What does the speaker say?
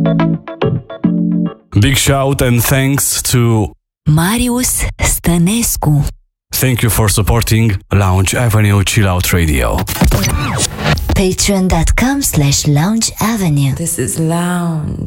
Big shout and thanks to Marius Stănescu. Thank you for supporting Lounge Avenue Chill Out Radio. Patreon.com/Lounge Avenue. This is Lounge.